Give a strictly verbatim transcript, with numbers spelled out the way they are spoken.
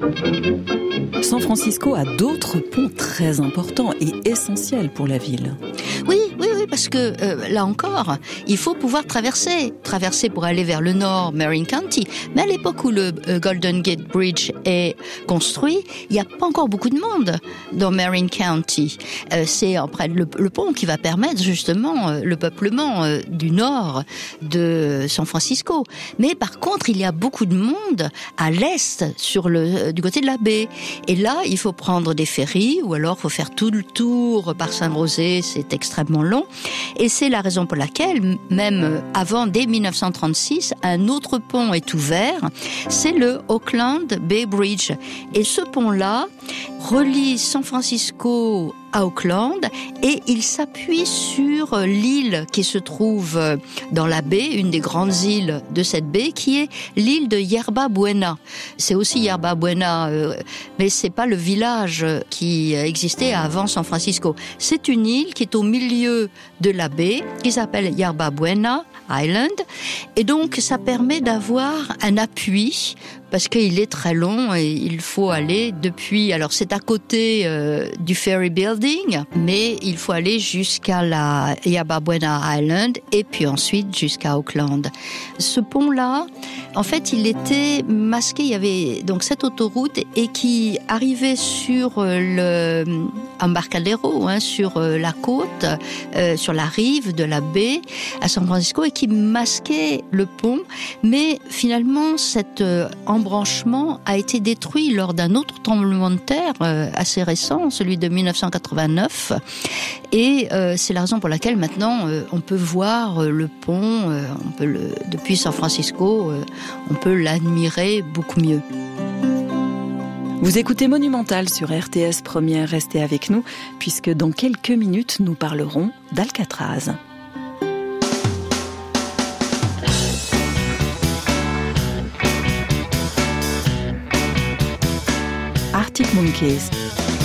San Francisco a d'autres ponts très importants et essentiels pour la ville. Oui, oui, oui, parce que euh, là encore, il faut pouvoir traverser. Traverser pour aller vers le nord, Marin County. Mais à l'époque où le euh, Golden Gate Bridge est construit, il n'y a pas encore beaucoup de monde dans Marin County. Euh, c'est après le, le pont qui va permettre justement euh, le peuplement euh, du nord de San Francisco. Mais par contre, il y a beaucoup de monde à l'est, sur le euh, du côté de la baie. Et là, il faut prendre des ferries, ou alors il faut faire tout le tour par Saint-Rosé, c'est extrêmement long. Et c'est la raison pour laquelle, même avant, dès dix-neuf cent trente-six, un autre pont est ouvert, c'est le Oakland Bay Bridge. Et ce pont-là relie San Francisco à Oakland et il s'appuie sur l'île qui se trouve dans la baie, une des grandes îles de cette baie, qui est l'île de Yerba Buena. C'est aussi Yerba Buena, euh, mais c'est pas le village qui existait avant San Francisco. C'est une île qui est au milieu de la baie, qui s'appelle Yerba Buena Island, et donc ça permet d'avoir un appui parce qu'il est très long et il faut aller depuis, alors c'est à côté euh, du Ferry Building, mais il faut aller jusqu'à la Yerba Buena Island et puis ensuite jusqu'à Oakland. Ce pont-là, en fait, il était masqué, il y avait donc cette autoroute et qui arrivait sur le Embarcadero, hein, sur la côte, euh, sur la rive de la baie à San Francisco et qui masquait le pont, mais finalement cet euh, embranchement a été détruit lors d'un autre tremblement de terre euh, assez récent, celui de dix-neuf cent quatre-vingt-neuf, et euh, c'est la raison pour laquelle maintenant euh, on peut voir euh, le pont, euh, on peut le, depuis San Francisco, euh, on peut l'admirer beaucoup mieux. Vous écoutez Monumental sur R T S Première, restez avec nous, puisque dans quelques minutes, nous parlerons d'Alcatraz. Arctic Monkeys.